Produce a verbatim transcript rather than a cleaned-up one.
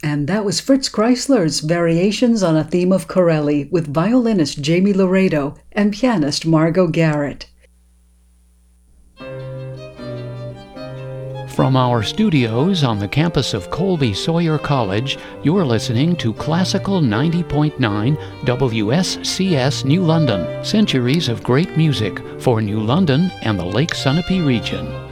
And that was Fritz Kreisler's Variations on a Theme of Corelli with violinist Jamie Laredo and pianist Margot Garrett. From our studios on the campus of Colby Sawyer College, you're listening to Classical ninety point nine W S C S New London, centuries of great music for New London and the Lake Sunapee region.